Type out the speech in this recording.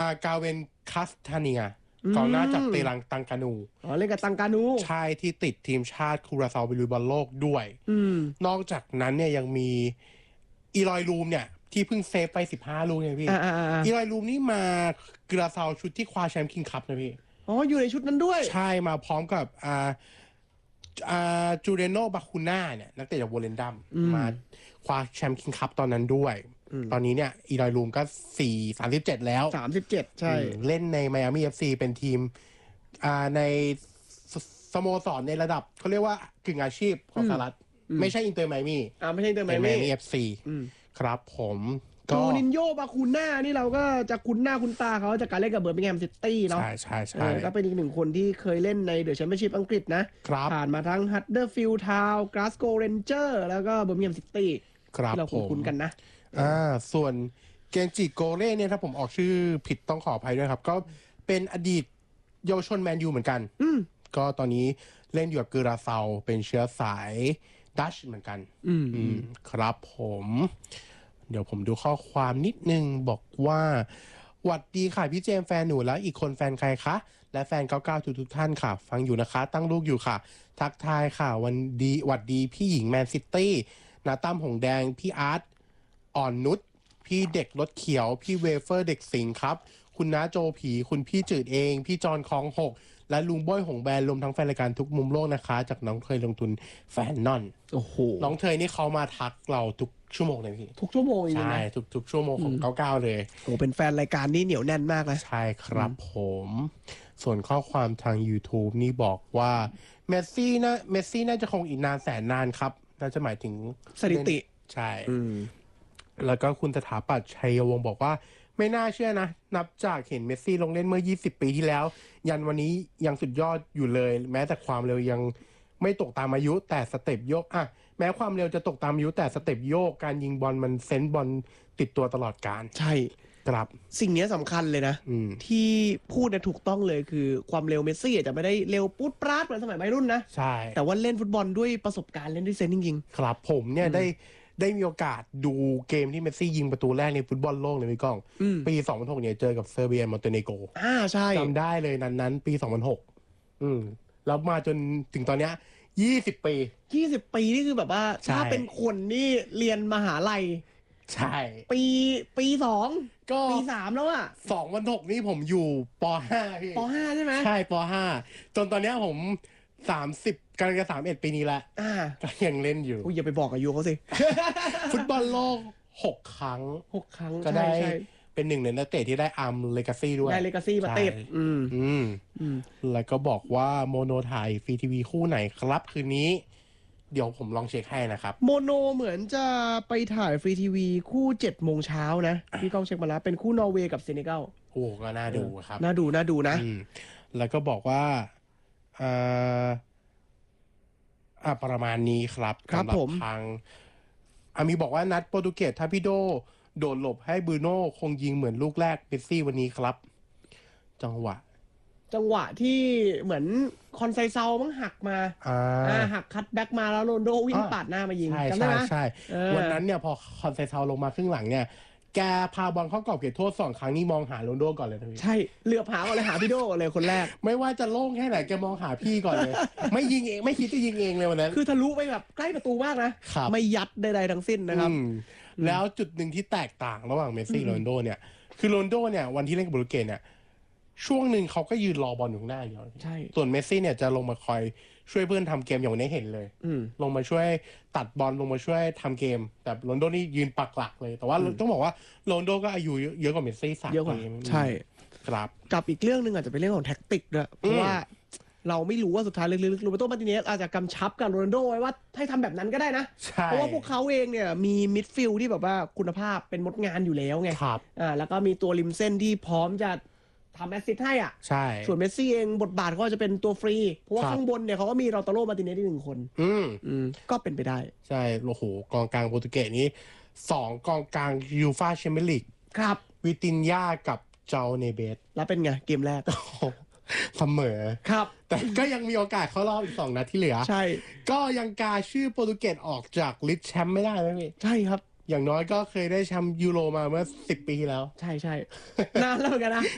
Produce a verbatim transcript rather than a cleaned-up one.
ากาเวนคาสทาเนียกองหน้าจากเตลังตังกานูอ๋อเล่นกับตังกานูใช่ที่ติดทีมชาติคูราซาวไปลุยบอลโลกด้วยนอกจากนั้นเนี่ยยังมีอีลอยลูมเนี่ยที่เพิ่งเซฟไปสิบห้าลูกเนี่ยพี่อีลอยลูมนี่มาคูราซาวชุดที่คว้าแชมป์คิงส์คัพนะพี่อ๋ออยู่ในชุดนั้นด้วยใช่มาพร้อมกับอ่าอ่าจูเรโนบาคูน่าเนี่ยนักเตะจากโวเลนดัมมาคว้าแชมป์คิงส์คัพตอนนั้นด้วยตอนนี้เนี่ยอีลอยลูมก็สี่สามสิบเจ็ดแล้วสามสิบเจ็ดใช่เล่นในไมอามี่เอฟซีเป็นทีมอ่าในสโมสรในระดับเขาเรียกว่ากึ่งอาชีพของสหรัฐไม่ใช่อินเตอร์ไมอามี่อ่าไม่ใช่อินเตอร์ไมอามี่เอฟซีครับผมจูนินโญ่บาคูน่านี่เราก็จะคุ้นหน้าคุ้นตาเขาจากการเล่นกับเบอร์มิงแฮมซิตี้เนาะใช่ใช่ใช่ก็เป็นอีกหนึ่งคนที่เคยเล่นในเดอะแชมเปี้ยนชิพอังกฤษนะผ่านมาทั้งฮัดเดอร์ฟิลด์ทาวน์กลาสโกว์เรนเจอร์แล้วก็เบอร์มิงแฮมซิตี้ที่เราคุ้นกันนะอ่าส่วนเกนจิโกเร่เนี่ยถ้าผมออกชื่อผิดต้องขออภัยด้วยครับก็เป็นอดีตเยาวชนแมนยูเหมือนกันก็ตอนนี้เล่นอยู่กับกือราเซาเป็นเชื้อสายดัชเหมือนกันอืมครับผมเดี๋ยวผมดูข้อความนิดนึงบอกว่าหวัดดีค่ะพี่เจมแฟนหนูแล้วอีกคนแฟนใครคะและแฟนเก้าเก้าทุกทุกท่านค่ะฟังอยู่นะคะตั้งลูกอยู่ค่ะทักทายค่ะวันดีหวัดดีพี่หญิงแมนซิตี้นาตั้มหงแดงพี่อาร์ตอ่อนนุชพี่เด็กรถเขียวพี่เวเฟอร์เด็กสิงห์ครับคุณน้าโจผีคุณพี่จืดเองพี่จอนคลองหกและลุงบ้อยหงแบนรวมทั้งแฟนรายการทุกมุมโลกนะคะจากน้องเคยลงทุนแฟนนอนโอ้โหน้องเทยนี่เขามาทักเราทุกชั่วโมงเลยพี่ทุกชั่วโมงใช่ทุกทุกชั่วโมงของเก้าเก้าเลยโอ้เป็นแฟนรายการนี่เหนียวแน่นมากนะใช่ครับผมส่วนข้อความทาง YouTube นี่บอกว่าเมสซี่นะเมสซี่น่าจะคงอีกนานแสนนานครับน่าจะหมายถึงสถิติใช่แล้วก็คุณสถาปัตย์ชัยวงศ์บอกว่าไม่น่าเชื่อนะนับจากเห็นเมสซี่ลงเล่นเมื่อยี่สิบปีที่แล้วยันวันนี้ยังสุดยอดอยู่เลยแม้แต่ความเร็วยังไม่ตกตามอายุแต่สเต็ปโยกอ่ะแม้ความเร็วจะตกตามอายุแต่สเต็ปโยกการยิงบอลมันเซนส์บอลติดตัวตลอดกาลใช่ครับสิ่งนี้สำคัญเลยนะที่พูดเนี่ยถูกต้องเลยคือความเร็วเมสซี่อาจจะไม่ได้เร็วปุ๊ดปราดเหมือนสมัยวัยรุ่นนะใช่แต่ว่าเล่นฟุตบอลด้วยประสบการณ์เล่นด้วยเซนส์จริงๆครับผมเนี่ยได้ได้มีโอกาสดูเกมที่เมสซี่ยิงประตูแรกในฟุตบอลโลกเลยพี่ก้องปีสองพันหกเนี่ยเจอกับเซอร์เบียมอนเตเนโกรอ่าใช่จำได้เลยนั้นนั้นปีสองพันหกอืมแล้วมาจนถึงตอนเนี้ยยี่สิบปียี่สิบปีนี่คือแบบว่าถ้าเป็นคนนี่เรียนมหาลัยใช่ปีปีสองก็ปีสามแล้วอะสองพันหกนี่ผมอยู่ปห้าพี่ปห้าใช่ไหมใช่ปห้าจนตอนเนี้ยผมสามสิบกำลังจะสามเอ็ดปีนี้ละก็ยังเล่นอยู่อย่าไปบอกอายุเขาสิฟุตบอลโลกหกครั้งหกครั้งก็ได้เป็นหนึ่งในนักเตะที่ได้อาร์มเลกาซี่ด้วยได้เลกาซี่มาเตะอืมอืมแล้วก็บอกว่าโมโนถ่ายฟรีทีวีคู่ไหนครับคืนนี้เดี๋ยวผมลองเช็คให้นะครับโมโนเหมือนจะไปถ่ายฟรีทีวีคู่เจ็ดโมงเช้านะพี่ก้องเช็คมาแล้วเป็นคู่นอร์เวย์กับเซเนกัลโอ้ก็น่าดูครับน่าดูน่าดูนะแล้วก็บอกว่าอ่าอ่าประมาณนี้ครับครับผมทางอามีบอกว่านัดโปรตุเกสถ้าพี่โดโดดหลบให้บรูโน่คงยิงเหมือนลูกแรกเมสซี่วันนี้ครับจังหวะจังหวะที่เหมือนคอนไซเซามั้งหักมาอ่าหักคัตแบ็กมาแล้วโรนโดวิ่งปาดหน้ามายิงใช่ใช่ใช่วันนั้นเนี่ยพอคอนไซเซาลงมาครึ่งหลังเนี่ยแกพาบอลเข้ากรอบเขตโทษสองครั้งนี่มองหาโรนโดก่อนเลยนะพี่ใช่เหลือบหาก่อนเลยหาพี่โดเลยคนแรกไม่ว่าจะโล่งแค่ไหนแกมองหาพี่ก่อนเลยไม่ยิงเองไม่คิดจะยิงเองเลยวันนั้นคือทะลุไปแบบใกล้ประตูมากนะไม่ยัดใดๆทั้งสิ้นนะครับแล้วจุดหนึ่งที่แตกต่างระหว่างเมสซี่โรนโดเนี่ยคือโรนโดเนี่ยวันที่เล่นกับโปรตุเกสเนี่ยช่วงหนึ่งเขาก็ยืนรอบอลอยู่หน้าอยู่ใช่ส่วนเมสซี่เนี่ยจะลงมาคอยช่วยเพื่อนทำเกมอย่างนี้เห็นเลยลงมาช่วยตัดบอลลงมาช่วยทำเกมแต่โรนโดนี่ยืนปักหลักเลยแต่ว่าต้องบอกว่าโรนโดก็อายุเยอะกว่าเมสซี่สามปีใช่ครับกับอีกเรื่องหนึ่งอาจจะเป็นเรื่องของแท็กติกด้วยเพราะว่าเราไม่รู้ว่าสุดท้ายลึกๆโรเบโต มาร์ติเนสอาจจะกำชับกับโรนัลโดไว้ว่าให้ทำแบบนั้นก็ได้นะเพราะว่าพวกเขาเองเนี่ยมีมิดฟิลด์ที่แบบว่าคุณภาพเป็นมดงานอยู่แล้วไงครับอ่าแล้วก็มีตัวริมเส้นที่พร้อมจะทำแอสซิสต์ให้อ่ะใช่ส่วนเมสซี่เองบทบาทก็จะเป็นตัวฟรีเพราะว่าข้างบนเนี่ยเขาก็มีเราตาโร มาร์ติเนสที่หนึ่งคนอืมอืมก็เป็นไปได้ใช่โอ้โหกองกลางโปรตุเกสนี้สองกองกลางยูฟ่าแชมเปี้ยนลีกครับวิตินญากับเจ้าเนเบสแล้วเป็นไงเกมแรกเสมอครับแต่ก็ยังมีโอกาสเข้ารอบอีกสองนัดที่เหลือใช่ก็ยังกาชื่อโปรตุเกสออกจากลิสต์แชมป์ไม่ได้ไหมพี่ใช่ครับอย่างน้อยก็เคยได้แชมป์ยูโรมาเมื่อสิบปีที่แล้วใช่ใช่นานแล้วเหมือนกันนะ